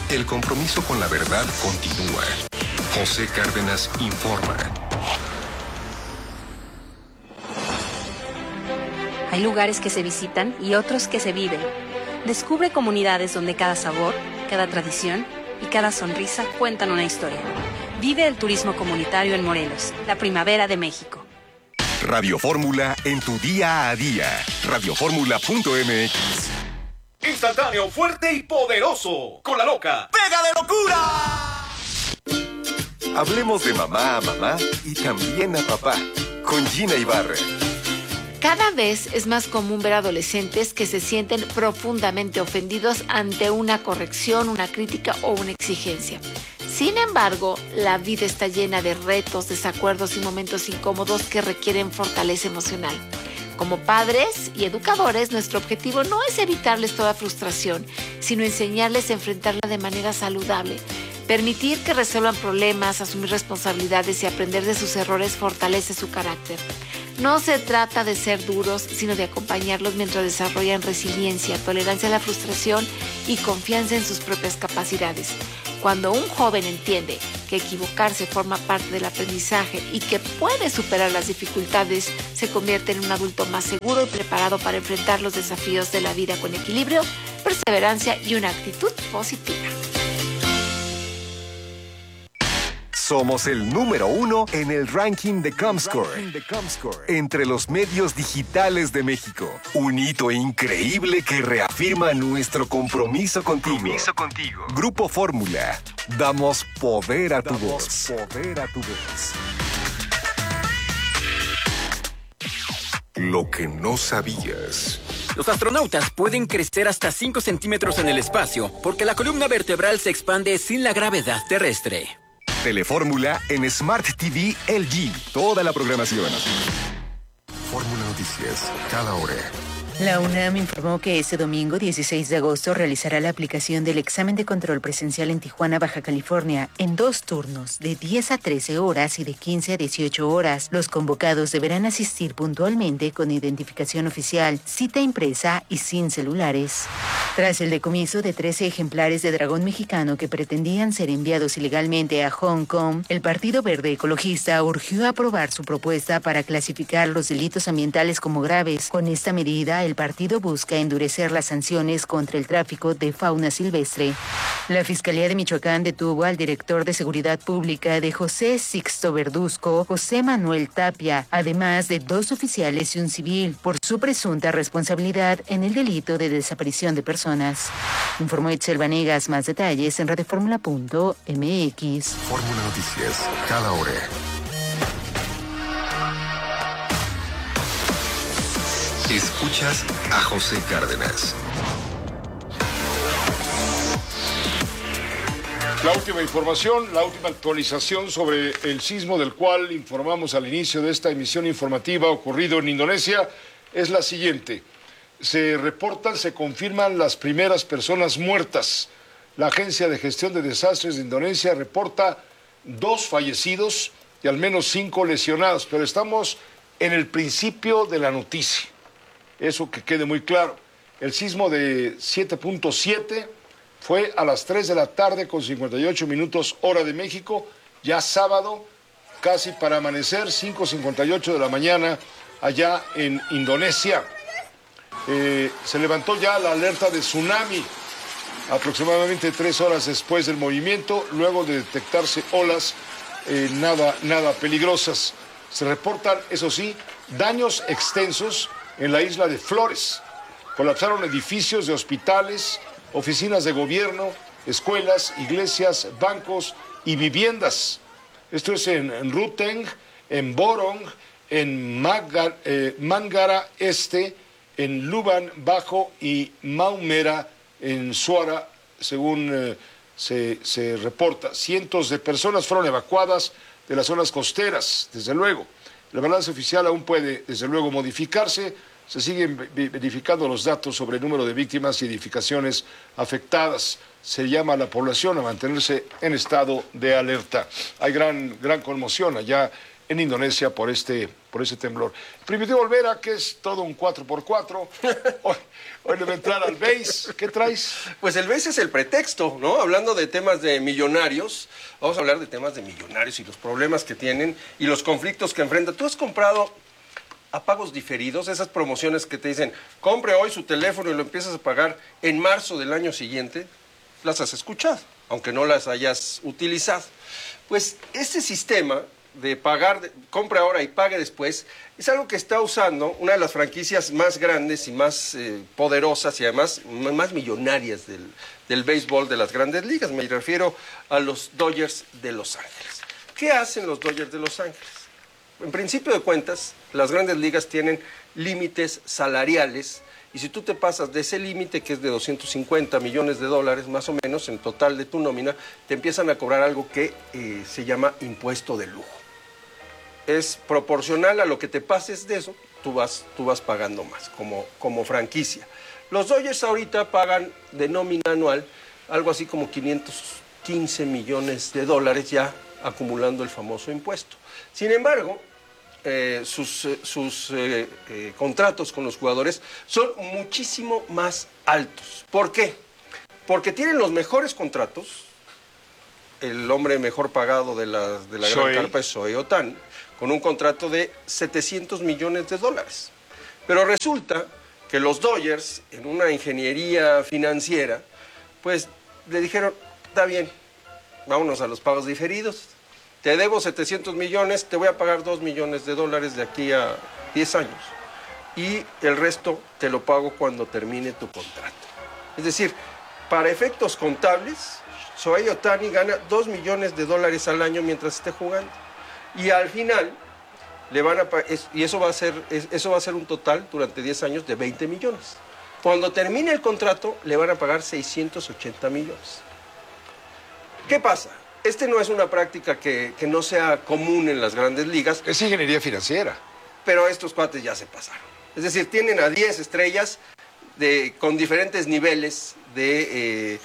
El compromiso con la verdad continúa. José Cárdenas informa. Hay lugares que se visitan y otros que se viven. Descubre comunidades donde cada sabor, cada tradición y cada sonrisa cuentan una historia. Vive el turismo comunitario en Morelos, la primavera de México. Radio Fórmula en tu día a día. Radioformula.mx. Instantáneo, fuerte y poderoso. Con la loca. ¡Pega de locura! Hablemos de mamá a mamá y también a papá. Con Gina Ibarra. Cada vez es más común ver adolescentes que se sienten profundamente ofendidos ante una corrección, una crítica o una exigencia. Sin embargo, la vida está llena de retos, desacuerdos y momentos incómodos que requieren fortaleza emocional. Como padres y educadores, nuestro objetivo no es evitarles toda frustración, sino enseñarles a enfrentarla de manera saludable. Permitir que resuelvan problemas, asumir responsabilidades y aprender de sus errores fortalece su carácter. No se trata de ser duros, sino de acompañarlos mientras desarrollan resiliencia, tolerancia a la frustración y confianza en sus propias capacidades. Cuando un joven entiende que equivocarse forma parte del aprendizaje y que puede superar las dificultades, se convierte en un adulto más seguro y preparado para enfrentar los desafíos de la vida con equilibrio, perseverancia y una actitud positiva. Somos el número 1 en el ranking de Comscore entre los medios digitales de México. Un hito increíble que reafirma nuestro compromiso contigo. Grupo Fórmula. Damos poder a tu voz. Lo que no sabías. Los astronautas pueden crecer hasta 5 centímetros en el espacio porque la columna vertebral se expande sin la gravedad terrestre. Telefórmula en Smart TV LG. Toda la programación. Fórmula Noticias, cada hora. La UNAM informó que este domingo 16 de agosto realizará la aplicación del examen de control presencial en Tijuana, Baja California, en 2 turnos, de 10 a 13 horas y de 15 a 18 horas. Los convocados deberán asistir puntualmente con identificación oficial, cita impresa y sin celulares. Tras el decomiso de 13 ejemplares de dragón mexicano que pretendían ser enviados ilegalmente a Hong Kong, el Partido Verde Ecologista urgió aprobar su propuesta para clasificar los delitos ambientales como graves. Con esta medida, el partido busca endurecer las sanciones contra el tráfico de fauna silvestre. La Fiscalía de Michoacán detuvo al director de Seguridad Pública de José Sixto Verduzco, José Manuel Tapia, además de 2 oficiales y un civil, por su presunta responsabilidad en el delito de desaparición de personas. Informó Itzel Vanegas. Más detalles en radioformula.mx. Fórmula Noticias, cada hora. Escuchas a José Cárdenas. La última información, la última actualización sobre el sismo del cual informamos al inicio de esta emisión informativa ocurrido en Indonesia es la siguiente. Se confirman las primeras personas muertas. La Agencia de Gestión de Desastres de Indonesia reporta 2 fallecidos y al menos 5 lesionados, pero estamos en el principio de la noticia. Eso que quede muy claro. El sismo de 7.7 fue a las 3 de la tarde con 58 minutos hora de México, ya sábado, casi para amanecer, 5:58 de la mañana allá en Indonesia. Se levantó ya la alerta de tsunami aproximadamente 3 horas después del movimiento, luego de detectarse olas nada peligrosas. Se reportan, eso sí, daños extensos en la isla de Flores. Colapsaron edificios de hospitales, oficinas de gobierno, escuelas, iglesias, bancos y viviendas. Esto es en Ruteng, en Borong, en Mangara Este, en Luban Bajo y Maumera en Suara, según se reporta. Cientos de personas fueron evacuadas de las zonas costeras, desde luego. El balance oficial aún puede, desde luego, modificarse. Se siguen verificando los datos sobre el número de víctimas y edificaciones afectadas. Se llama a la población a mantenerse en estado de alerta. Hay gran conmoción allá en Indonesia por ese temblor. Primitivo Olvera, que es todo un 4x4. Hoy le va a entrar al base. ¿Qué traes? Pues el base es el pretexto, ¿no? Hablando de temas de millonarios, vamos a hablar de temas de millonarios y los problemas que tienen y los conflictos que enfrentan. ¿Tú has comprado a pagos diferidos, esas promociones que te dicen, compre hoy su teléfono y lo empiezas a pagar en marzo del año siguiente? Las has escuchado, aunque no las hayas utilizado. Pues este sistema de pagar, compre ahora y pague después, es algo que está usando una de las franquicias más grandes y más poderosas y además más millonarias del béisbol de las grandes ligas. Me refiero a los Dodgers de Los Ángeles. ¿Qué hacen los Dodgers de Los Ángeles? En principio de cuentas, las grandes ligas tienen límites salariales y si tú te pasas de ese límite, que es de $250 millones más o menos, en total de tu nómina, te empiezan a cobrar algo que se llama impuesto de lujo. Es proporcional a lo que te pases de eso, tú vas pagando más, como franquicia. Los Dodgers ahorita pagan de nómina anual algo así como $515 millones ya acumulando el famoso impuesto. Sin embargo, sus contratos con los jugadores son muchísimo más altos. ¿Por qué? Porque tienen los mejores contratos. El hombre mejor pagado de la gran carpa es Shohei Ohtani, con un contrato de $700 millones. Pero resulta que los Dodgers, en una ingeniería financiera, pues le dijeron, está bien, vámonos a los pagos diferidos. Te debo 700 millones, te voy a pagar $2 millones de aquí a 10 años. Y el resto te lo pago cuando termine tu contrato. Es decir, para efectos contables, Shohei Ohtani gana $2 millones al año mientras esté jugando. Y al final, le van a y eso va a ser un total durante 10 años de 20 millones. Cuando termine el contrato, le van a pagar 680 millones. ¿Qué pasa? No es una práctica que no sea común en las grandes ligas. Es ingeniería financiera. Pero estos cuates ya se pasaron. Es decir, tienen a 10 estrellas con diferentes niveles de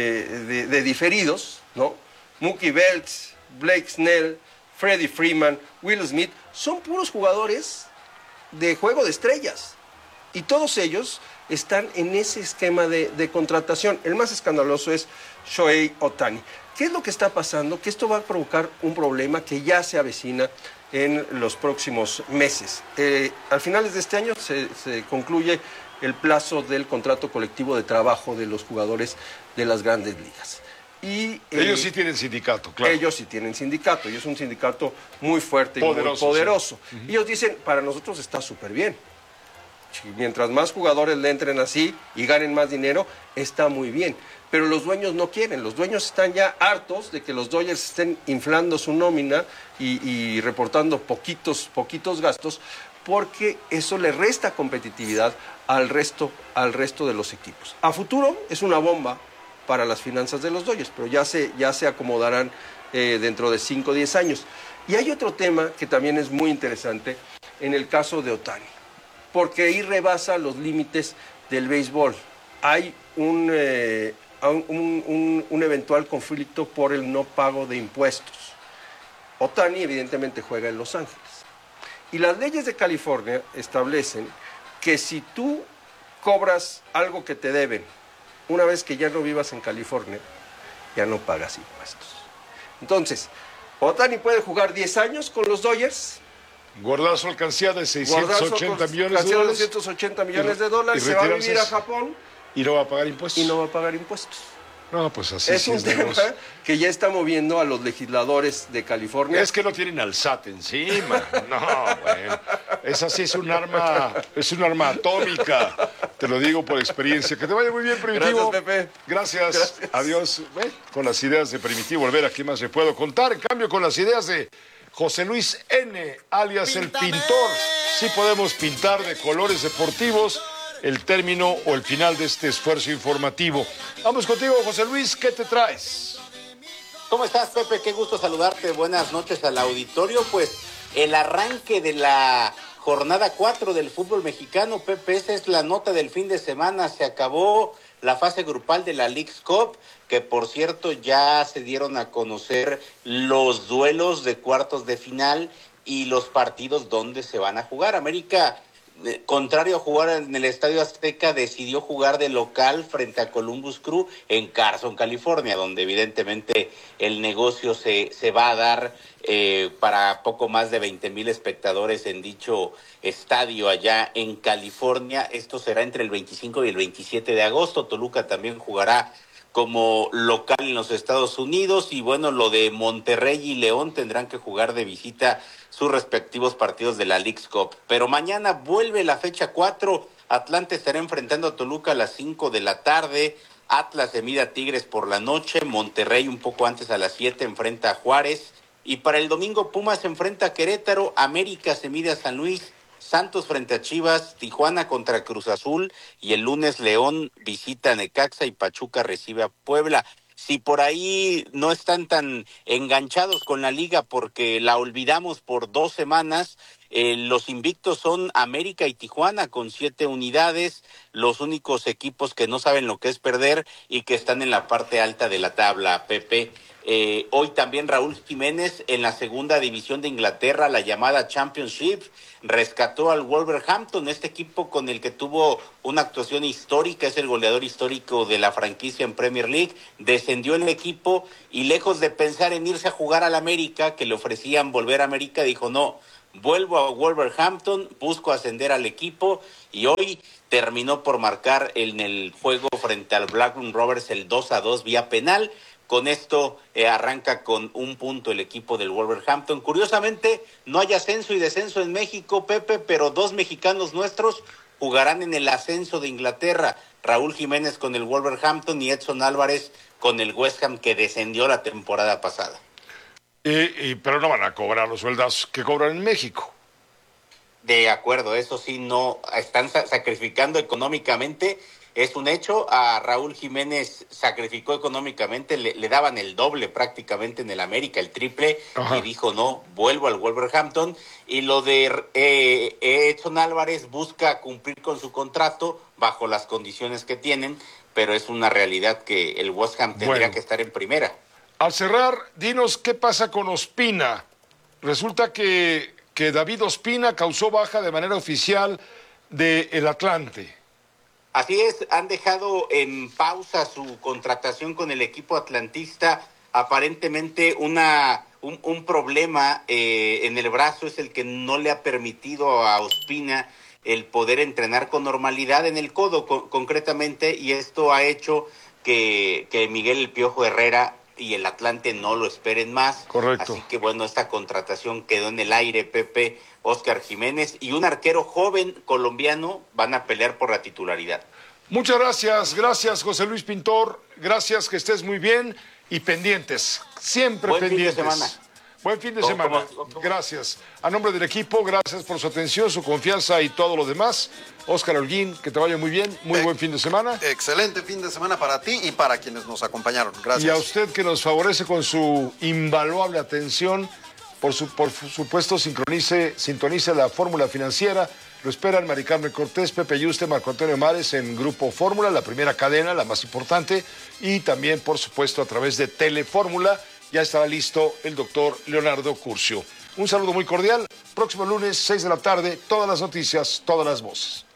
diferidos, ¿no? Mookie Betts, Blake Snell, Freddie Freeman, Will Smith, son puros jugadores de juego de estrellas. Y todos ellos están en ese esquema de contratación. El más escandaloso es Shohei Ohtani. ¿Qué es lo que está pasando? Que esto va a provocar un problema que ya se avecina en los próximos meses. Al finales de este año se concluye el plazo del contrato colectivo de trabajo de los jugadores de las grandes ligas. Y, ellos sí tienen sindicato, claro. Ellos sí tienen sindicato, y es un sindicato muy fuerte y muy poderoso. Sí. Uh-huh. Y ellos dicen, para nosotros está súper bien. Mientras más jugadores le entren así y ganen más dinero, está muy bien. Pero los dueños no quieren, los dueños están ya hartos de que los Dodgers estén inflando su nómina y reportando poquitos gastos, porque eso le resta competitividad al resto de los equipos. A futuro es una bomba para las finanzas de los Dodgers, pero ya se acomodarán dentro de 5 o 10 años. Y hay otro tema que también es muy interesante en el caso de Ohtani, porque ahí rebasa los límites del béisbol. Hay un eventual conflicto por el no pago de impuestos. Ohtani evidentemente juega en Los Ángeles. Y las leyes de California establecen que si tú cobras algo que te deben, una vez que ya no vivas en California, ya no pagas impuestos. Entonces, Ohtani puede jugar 10 años con los Dodgers, guardar su alcancía de $680 millones. $680 millones, se va a vivir a Japón. Y no va a pagar impuestos. Y no va a pagar impuestos. No, pues así es un tema que ya está moviendo a los legisladores de California. Es que no tienen al SAT encima. No, bueno. Esa sí es un arma atómica. Te lo digo por experiencia. Que te vaya muy bien, Primitivo. Gracias, Pepe. Gracias. Adiós. Con las ideas de Primitivo Olvera, ¿qué más se puedo contar? En cambio, con las ideas de José Luis N., alias el Pintor. Sí podemos pintar de colores deportivos el término o el final de este esfuerzo informativo. Vamos contigo, José Luis, ¿qué te traes? ¿Cómo estás, Pepe? Qué gusto saludarte. Buenas noches al auditorio. Pues el arranque de la jornada 4 del fútbol mexicano, Pepe, esa es la nota del fin de semana. Se acabó la fase grupal de la Leagues Cup, que por cierto ya se dieron a conocer los duelos de cuartos de final y los partidos donde se van a jugar. América, contrario a jugar en el Estadio Azteca, decidió jugar de local frente a Columbus Crew en Carson, California, donde evidentemente el negocio se va a dar para poco más de 20,000 espectadores en dicho estadio allá en California. Esto será entre el 25 y el 27 de agosto. Toluca también jugará como local en los Estados Unidos, y bueno, lo de Monterrey y León tendrán que jugar de visita sus respectivos partidos de la Leagues Cup. Pero mañana vuelve la fecha 4, Atlante estará enfrentando a Toluca a las 5 de la tarde, Atlas se mide a Tigres por la noche, Monterrey un poco antes a las 7 enfrenta a Juárez, y para el domingo Pumas se enfrenta a Querétaro, América se mide a San Luis, Santos frente a Chivas, Tijuana contra Cruz Azul, y el lunes León visita a Necaxa y Pachuca recibe a Puebla. Si por ahí no están tan enganchados con la liga porque la olvidamos por 2 semanas, los invictos son América y Tijuana con 7 unidades, los únicos equipos que no saben lo que es perder y que están en la parte alta de la tabla, Pepe. Hoy también Raúl Jiménez en la segunda división de Inglaterra, la llamada Championship, rescató al Wolverhampton, este equipo con el que tuvo una actuación histórica, es el goleador histórico de la franquicia en Premier League, descendió el equipo y lejos de pensar en irse a jugar al América, que le ofrecían volver a América, dijo no, vuelvo a Wolverhampton, busco ascender al equipo, y hoy terminó por marcar en el juego frente al Blackburn Rovers el 2-2 vía penal. Con esto arranca con 1 punto el equipo del Wolverhampton. Curiosamente, no hay ascenso y descenso en México, Pepe, pero 2 mexicanos nuestros jugarán en el ascenso de Inglaterra. Raúl Jiménez con el Wolverhampton y Edson Álvarez con el West Ham, que descendió la temporada pasada. Pero no van a cobrar los sueldos que cobran en México. De acuerdo, eso sí, no están sacrificando económicamente. Es un hecho, a Raúl Jiménez sacrificó económicamente, le daban el doble prácticamente en el América, el triple, Ajá. Y dijo no, vuelvo al Wolverhampton. Y lo de Edson Álvarez busca cumplir con su contrato bajo las condiciones que tienen, pero es una realidad que el West Ham tendría que estar en primera. Al cerrar, dinos qué pasa con Ospina. Resulta que David Ospina causó baja de manera oficial del Atlante. Así es, han dejado en pausa su contratación con el equipo atlantista. Aparentemente un problema en el brazo es el que no le ha permitido a Ospina el poder entrenar con normalidad en el codo concretamente, y esto ha hecho que Miguel El Piojo Herrera y el Atlante no lo esperen más. Correcto. Así que bueno, esta contratación quedó en el aire, Pepe. Óscar Jiménez y un arquero joven colombiano van a pelear por la titularidad. Muchas gracias José Luis Pintor, gracias, que estés muy bien y pendientes, siempre Buen pendientes. Fin de semana. Buen fin de semana, gracias. A nombre del equipo, gracias por su atención, su confianza y todo lo demás. Óscar Holguín, que te vaya muy bien, muy buen fin de semana. Excelente fin de semana para ti y para quienes nos acompañaron, gracias. Y a usted que nos favorece con su invaluable atención. Por supuesto, sintonice la fórmula financiera. Lo esperan Mari Carmen Cortés, Pepe Yuste, Marco Antonio Mares en Grupo Fórmula, la primera cadena, la más importante. Y también, por supuesto, a través de Telefórmula. Ya estará listo el doctor Leonardo Curcio. Un saludo muy cordial. Próximo lunes, 6 de la tarde, todas las noticias, todas las voces.